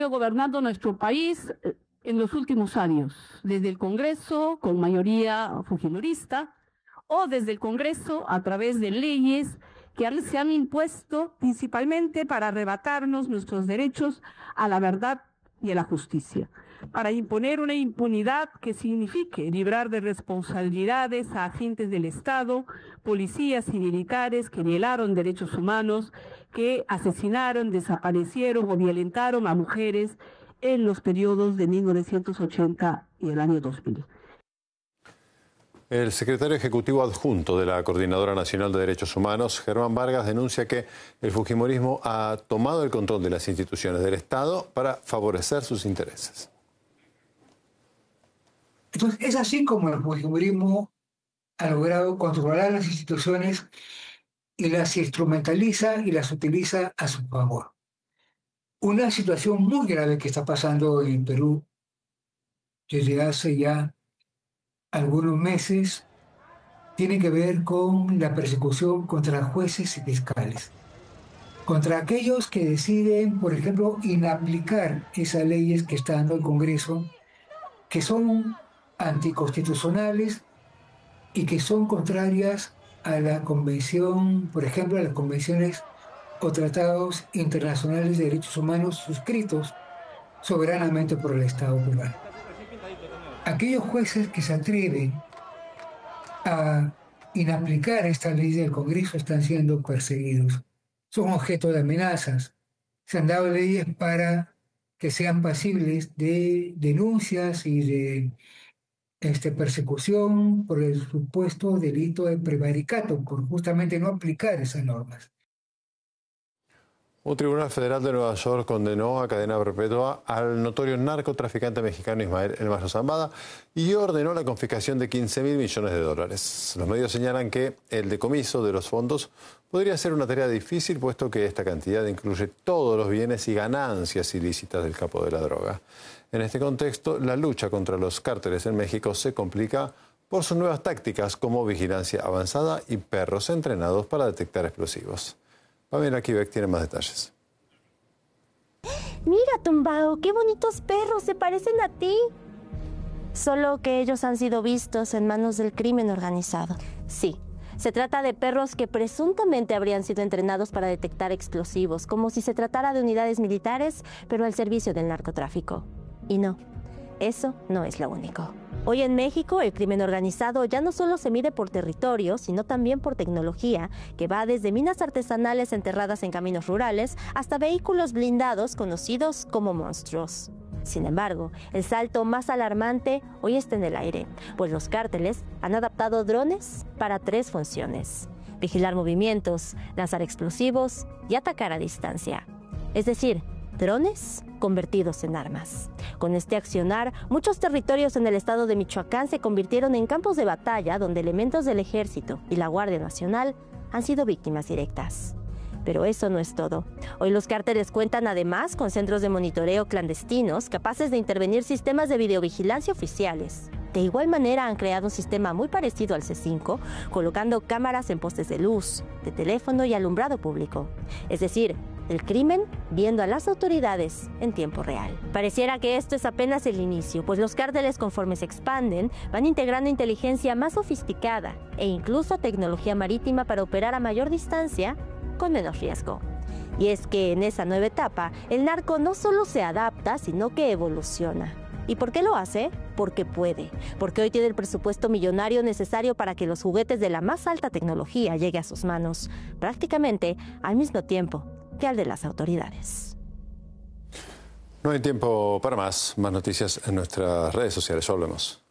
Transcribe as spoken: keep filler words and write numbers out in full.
gobernando nuestro país en los últimos años, desde el Congreso con mayoría fujimorista o desde el Congreso a través de leyes que se han impuesto principalmente para arrebatarnos nuestros derechos a la verdad y a la justicia, para imponer una impunidad que signifique librar de responsabilidades a agentes del Estado, policías y militares que violaron derechos humanos, que asesinaron, desaparecieron o violentaron a mujeres en los periodos de mil novecientos ochenta y el año dos mil. El secretario ejecutivo adjunto de la Coordinadora Nacional de Derechos Humanos, Germán Vargas, denuncia que el fujimorismo ha tomado el control de las instituciones del Estado para favorecer sus intereses. Entonces, es así como el fujimorismo ha logrado controlar las instituciones y las instrumentaliza y las utiliza a su favor. Una situación muy grave que está pasando en Perú desde hace ya algunos meses tiene que ver con la persecución contra jueces y fiscales, contra aquellos que deciden, por ejemplo, inaplicar esas leyes que está dando el Congreso, que son anticonstitucionales y que son contrarias a la convención, por ejemplo, a las convenciones o tratados internacionales de derechos humanos suscritos soberanamente por el Estado peruano. Aquellos jueces que se atreven a inaplicar esta ley del Congreso están siendo perseguidos, son objeto de amenazas. Se han dado leyes para que sean pasibles de denuncias y de este, persecución por el supuesto delito de prevaricato, por justamente no aplicar esas normas. Un tribunal federal de Nueva York condenó a cadena perpetua al notorio narcotraficante mexicano Ismael El Mayo Zambada y ordenó la confiscación de quince mil millones de dólares. Los medios señalan que el decomiso de los fondos podría ser una tarea difícil, puesto que esta cantidad incluye todos los bienes y ganancias ilícitas del capo de la droga. En este contexto, la lucha contra los cárteles en México se complica por sus nuevas tácticas como vigilancia avanzada y perros entrenados para detectar explosivos. Pamela Kivek tiene más detalles. Mira, Tumbao, qué bonitos perros, se parecen a ti. Solo que ellos han sido vistos en manos del crimen organizado. Sí, se trata de perros que presuntamente habrían sido entrenados para detectar explosivos, como si se tratara de unidades militares, pero al servicio del narcotráfico. Y no, eso no es lo único. Hoy en México, el crimen organizado ya no solo se mide por territorio, sino también por tecnología, que va desde minas artesanales enterradas en caminos rurales hasta vehículos blindados conocidos como monstruos. Sin embargo, el salto más alarmante hoy está en el aire, pues los cárteles han adaptado drones para tres funciones: vigilar movimientos, lanzar explosivos y atacar a distancia. Es decir, drones convertidos en armas. Con este accionar, muchos territorios en el estado de Michoacán se convirtieron en campos de batalla donde elementos del Ejército y la Guardia Nacional han sido víctimas directas. Pero eso no es todo. Hoy los cárteles cuentan además con centros de monitoreo clandestinos capaces de intervenir sistemas de videovigilancia oficiales. De igual manera han creado un sistema muy parecido al C cinco, colocando cámaras en postes de luz, de teléfono y alumbrado público. Es decir, el crimen viendo a las autoridades en tiempo real. Pareciera que esto es apenas el inicio, pues los cárteles, conforme se expanden, van integrando inteligencia más sofisticada e incluso tecnología marítima para operar a mayor distancia con menos riesgo. Y es que en esa nueva etapa, el narco no solo se adapta, sino que evoluciona. ¿Y por qué lo hace? Porque puede, porque hoy tiene el presupuesto millonario necesario para que los juguetes de la más alta tecnología lleguen a sus manos, prácticamente al mismo tiempo que al de las autoridades. No hay tiempo para más. Más noticias en nuestras redes sociales. Ya volvemos.